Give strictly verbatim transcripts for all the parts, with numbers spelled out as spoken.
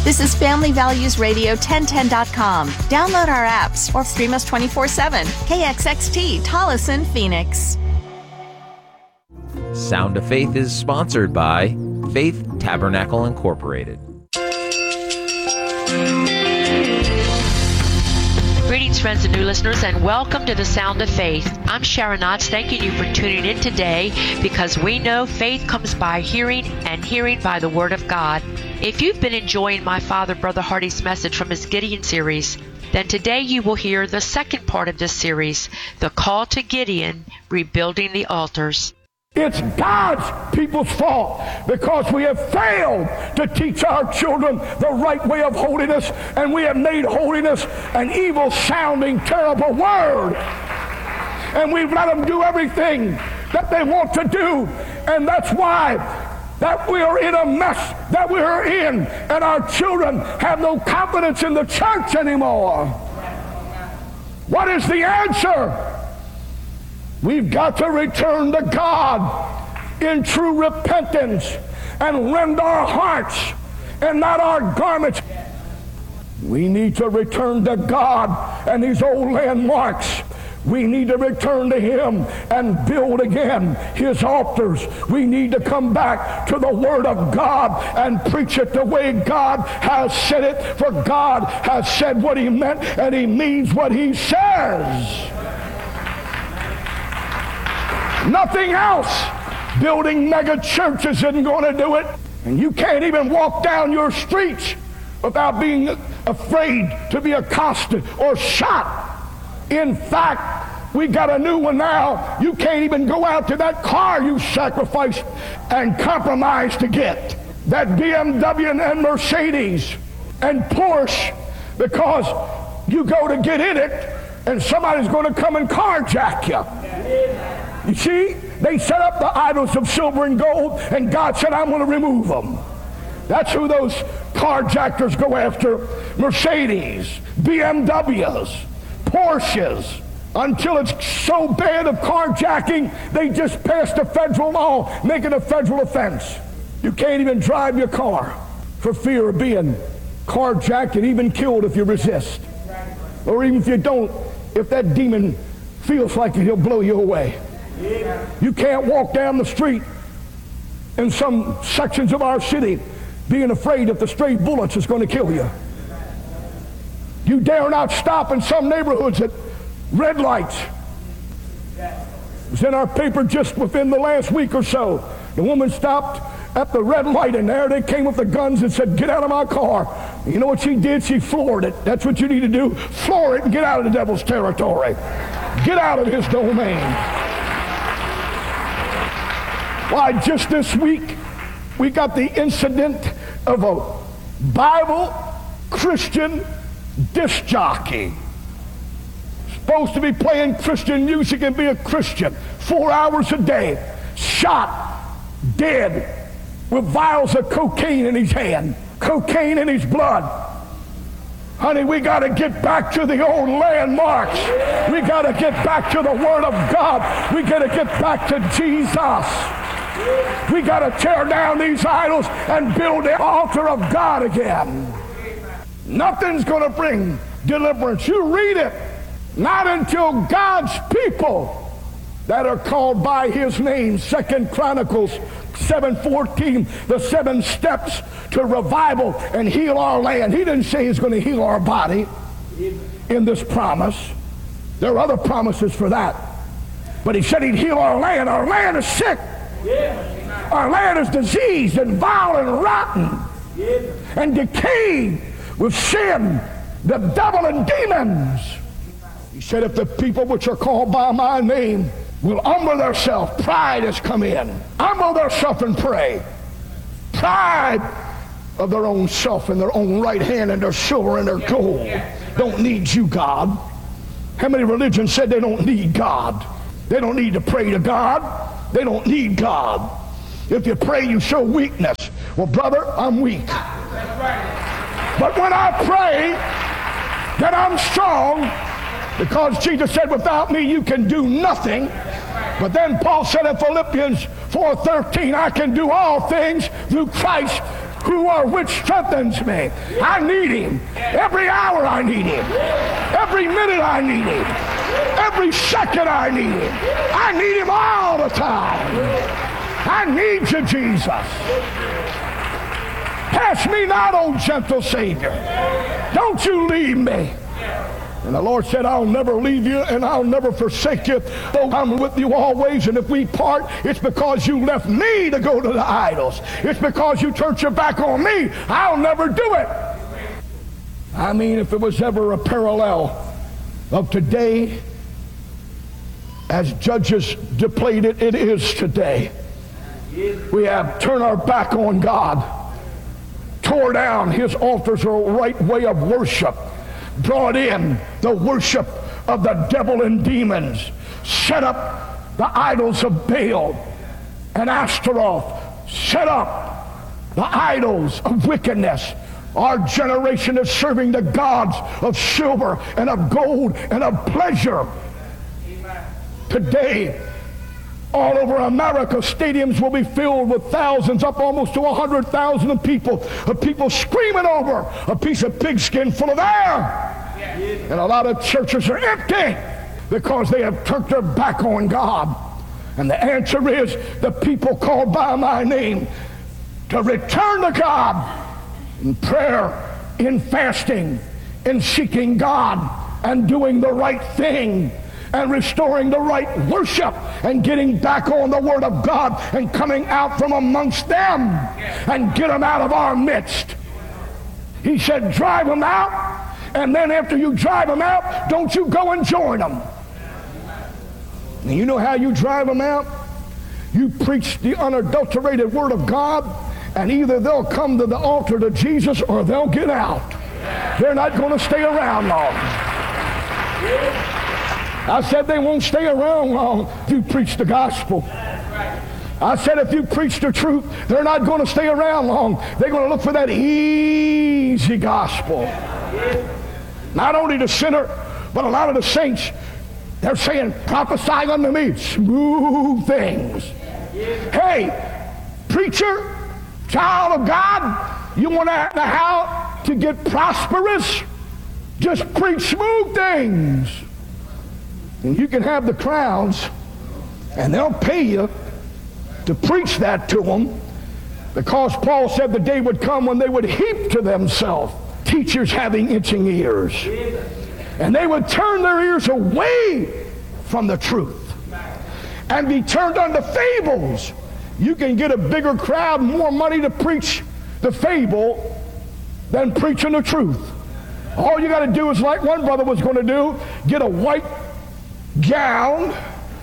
This is Family Values Radio ten ten dot com. Download our apps or stream us twenty-four seven. K X X T, Tolleson, Phoenix. Sound of Faith is sponsored by Faith Tabernacle Incorporated. Greetings, friends and new listeners, and welcome to the Sound of Faith. I'm Sharon Knotts, thanking you for tuning in today, because we know faith comes by hearing, and hearing by the Word of God. If you've been enjoying my father, Brother Hardy's message from his Gideon series, then today you will hear the second part of this series, The Call to Gideon, Rebuilding the Altars. It's God's people's fault because we have failed to teach our children the right way of holiness, and we have made holiness an evil-sounding, terrible word. And we've let them do everything that they want to do, and that's why that we are in a mess that we are in, and our children have no confidence in the church anymore. What is the answer? We've got to return to God in true repentance and rend our hearts and not our garments. We need to return to God and these old landmarks. We need to return to Him and build again His altars. We need to come back to the Word of God and preach it the way God has said it, for God has said what He meant and He means what He says. Nothing else. Building mega churches isn't going to do it. And you can't even walk down your streets without being afraid to be accosted or shot. In fact, we got a new one now. You can't even go out to that car you sacrificed and compromised to get. That B M W and Mercedes and Porsche, because you go to get in it and somebody's going to come and carjack you. You see, they set up the idols of silver and gold, and God said, I'm going to remove them. That's who those carjackers go after. Mercedes, B M Ws, Porsches. Until it's so bad of carjacking, they just passed a federal law, making it a federal offense. You can't even drive your car for fear of being carjacked and even killed if you resist. Or even if you don't, if that demon feels like it, he'll blow you away. You can't walk down the street in some sections of our city being afraid that the stray bullets is going to kill you. You dare not stop in some neighborhoods at red lights. It was in our paper just within the last week or so. The woman stopped at the red light, and there they came with the guns and said, get out of my car. You know what she did? She floored it. That's what you need to do. Floor it and get out of the devil's territory. Get out of his domain. Why, just this week, we got the incident of a Bible Christian disc jockey. Supposed to be playing Christian music and be a Christian four hours a day. Shot, dead, with vials of cocaine in his hand, cocaine in his blood. Honey, we got to get back to the old landmarks. We got to get back to the Word of God. We got to get back to Jesus. We got to tear down these idols and build the altar of God again. Nothing's going to bring deliverance. You read it. Not until God's people that are called by His name, Second Chronicles seven fourteen, the seven steps to revival and heal our land. He didn't say He's going to heal our body in this promise. There are other promises for that. But He said He'd heal our land. Our land is sick. Yeah. Our land is diseased and vile and rotten, yeah, and decayed with sin, the devil and demons. He said, if the people which are called by my name will humble themselves, pride has come in. Humble themselves and pray. Pride of their own self and their own right hand and their silver and their gold don't need you, God. How many religions said they don't need God? They don't need to pray to God. They don't need God. If you pray, you show weakness. Well, brother, I'm weak. But when I pray, then I'm strong, because Jesus said, without me you can do nothing. But then Paul said in Philippians four thirteen, I can do all things through Christ who are which strengthens me. I need him. Every hour I need him. Every minute I need him. Every second I need him. I need him all the time. I need you, Jesus. Pass me not, O gentle Savior. Don't you leave me. And the Lord said, I'll never leave you and I'll never forsake you. Though I'm with you always, and if we part, it's because you left me to go to the idols. It's because you turned your back on me. I'll never do it. I mean, if it was ever a parallel of today, as Judges displayed it, it is today. We have turned our back on God, tore down his altars, or right way of worship, brought in the worship of the devil and demons, set up the idols of Baal and Ashtaroth, set up the idols of wickedness. Our generation is serving the gods of silver and of gold and of pleasure. Today, all over America, stadiums will be filled with thousands, up almost to a hundred thousand people, of people screaming over a piece of pigskin full of air. And a lot of churches are empty because they have turned their back on God. And the answer is the people called by my name to return to God in prayer, in fasting, in seeking God, and doing the right thing, and restoring the right worship, and getting back on the Word of God, and coming out from amongst them and get them out of our midst. He said, drive them out, and then after you drive them out, don't you go and join them. And you know how you drive them out? You preach the unadulterated Word of God, and either they'll come to the altar to Jesus or they'll get out. They're not going to stay around long. I said they won't stay around long if you preach the gospel. I said if you preach the truth, they're not going to stay around long. They're going to look for that easy gospel. Not only the sinner, but a lot of the saints, they're saying, prophesy unto me smooth things. Hey, preacher, child of God, you want to know how to get prosperous? Just preach smooth things. And you can have the crowds, and they'll pay you to preach that to them, because Paul said the day would come when they would heap to themselves teachers having itching ears. And they would turn their ears away from the truth and be turned unto fables. You can get a bigger crowd, more money to preach the fable than preaching the truth. All you got to do is, like one brother was going to do, get a white gown,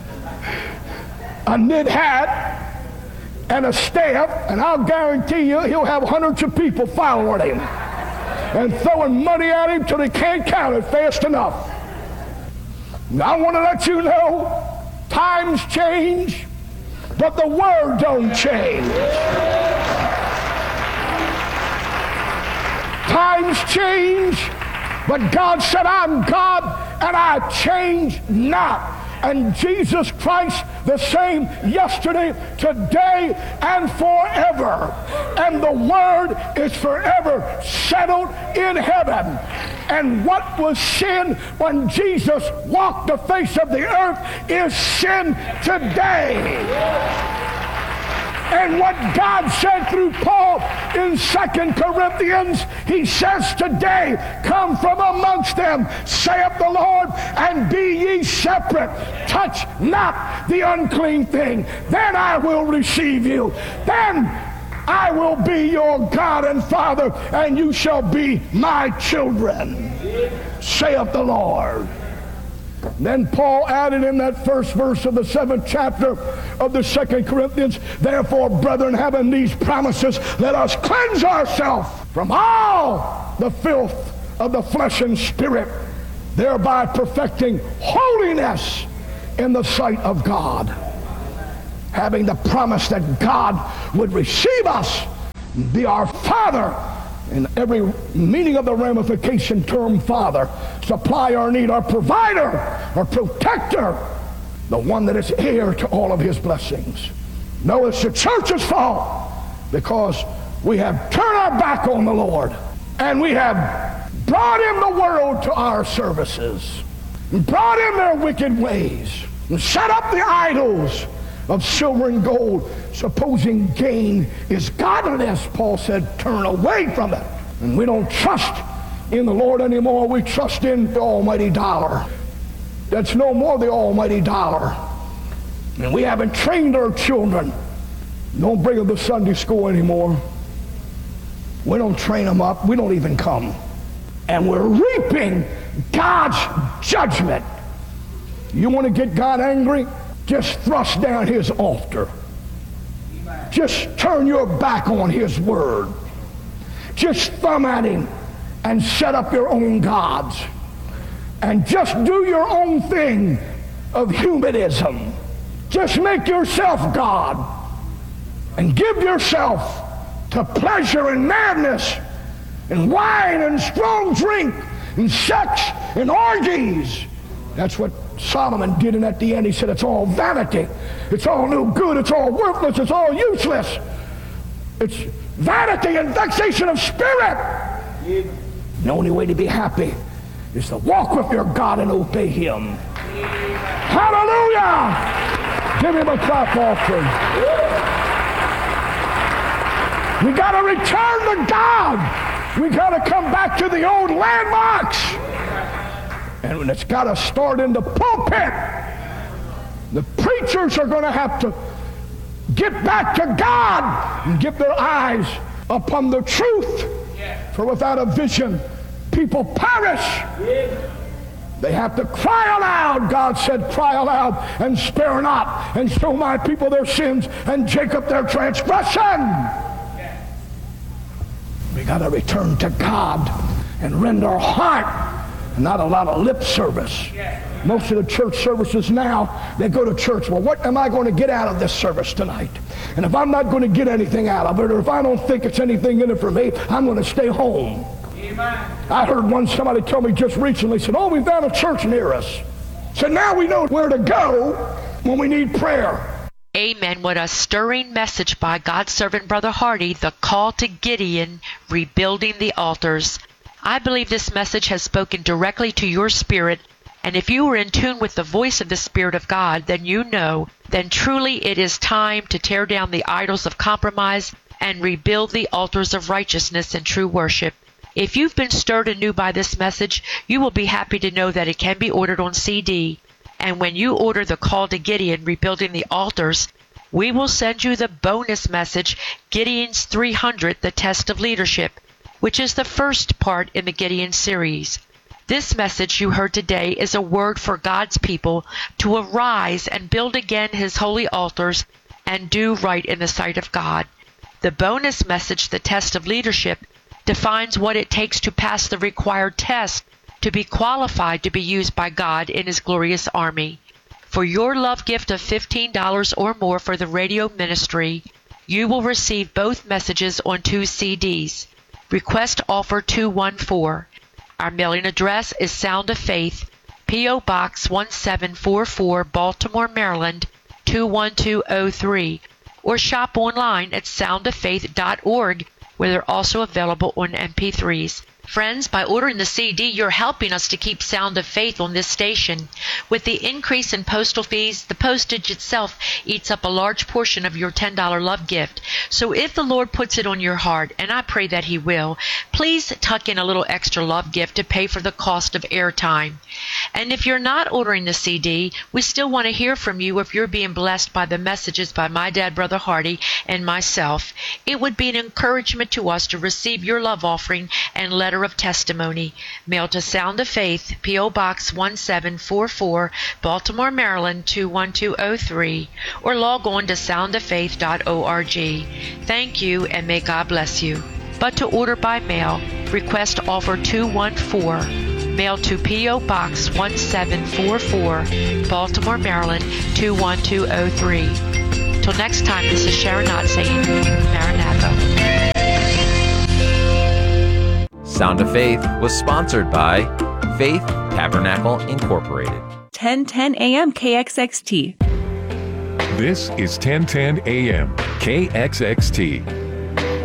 a knit hat, and a staff, and I'll guarantee you he'll have hundreds of people following him and throwing money at him till they can't count it fast enough. And I want to let you know, times change, but the word don't change. Times change, but God said, I'm God and I change not. And Jesus Christ the same yesterday, today, and forever. And the word is forever settled in heaven. And what was sin when Jesus walked the face of the earth is sin today. And what God said through Paul in Second Corinthians, he says today, come from amongst them, saith the Lord, and be ye separate. Touch not the unclean thing. Then I will receive you. Then I will be your God and Father, and you shall be my children, saith the Lord. Then Paul added in that first verse of the seventh chapter of the Second Corinthians, therefore, brethren, having these promises, let us cleanse ourselves from all the filth of the flesh and spirit, thereby perfecting holiness in the sight of God. Having the promise that God would receive us, be our Father, in every meaning of the ramification term, Father, supply our need, our provider, our protector, the one that is heir to all of his blessings. No, it's the church's fault, because we have turned our back on the Lord, and we have brought in the world to our services, and brought in their wicked ways, and set up the idols of silver and gold, supposing gain is godliness. Paul said, turn away from it. And we don't trust in the Lord anymore. We trust in the almighty dollar. That's no more the almighty dollar. And we haven't trained our children. Don't bring them to Sunday school anymore. We don't train them up. We don't even come. And we're reaping God's judgment. You want to get God angry? Just thrust down his altar. Just turn your back on his word. Just thumb at him and set up your own gods. And just do your own thing of humanism. Just make yourself God. And give yourself to pleasure and madness and wine and strong drink and sex and orgies. That's what Solomon did, and at the end he said it's all vanity. It's all no good. It's all worthless. It's all useless. It's vanity and vexation of spirit. The only way to be happy is to walk with your God and obey him. Hallelujah! Give him a clap offering. We got to return to God. We got to come back to the old landmarks. And it's got to start in the pulpit. The preachers are going to have to get back to God and get their eyes upon the truth. For without a vision, people perish. They have to cry aloud. God said, cry aloud and spare not, and show my people their sins and Jacob their transgression. We got to return to God and rend our heart. Not a lot of lip service. Most of the church services now, they go to church. Well, what am I going to get out of this service tonight? And if I'm not going to get anything out of it, or if I don't think it's anything in it for me, I'm going to stay home. Amen. I heard one somebody tell me just recently, said, oh, we found a church near us. So now we know where to go when we need prayer. Amen. What a stirring message by God's servant Brother Hardy, the call to Gideon, rebuilding the altars. I believe this message has spoken directly to your spirit, and if you are in tune with the voice of the Spirit of God, then you know, then truly it is time to tear down the idols of compromise and rebuild the altars of righteousness and true worship. If you've been stirred anew by this message, you will be happy to know that it can be ordered on C D. And when you order the Call to Gideon, Rebuilding the Altars, we will send you the bonus message, Gideon's three hundred, The Test of Leadership, which is the first part in the Gideon series. This message you heard today is a word for God's people to arise and build again his holy altars and do right in the sight of God. The bonus message, The Test of Leadership, defines what it takes to pass the required test to be qualified to be used by God in his glorious army. For your love gift of fifteen dollars or more for the radio ministry, you will receive both messages on two C Ds. Request offer two one four. Our mailing address is Sound of Faith, P O. Box one seven four four, Baltimore, Maryland two one two oh three, or shop online at sound of faith dot org, where they're also available on M P threes. Friends, by ordering the C D, you're helping us to keep Sound of Faith on this station. With the increase in postal fees, the postage itself eats up a large portion of your ten dollars love gift. So if the Lord puts it on your heart, and I pray that he will, please tuck in a little extra love gift to pay for the cost of airtime. And if you're not ordering the C D, we still want to hear from you if you're being blessed by the messages by my dad, Brother Hardy, and myself. It would be an encouragement to us to receive your love offering and letter of testimony. Mail to Sound of Faith, P O. Box one seven four four, Baltimore, Maryland two one two oh three, or log on to sound of faith dot org. Thank you, and may God bless you. But to order by mail, request offer two one four. Mail to P O. Box one seven four four, Baltimore, Maryland two one two oh three. Till next time, this is Sharon Knott saying, Maranatha. Sound of Faith was sponsored by Faith Tabernacle Incorporated. ten ten A M K X X T. This is ten ten A M K X X T.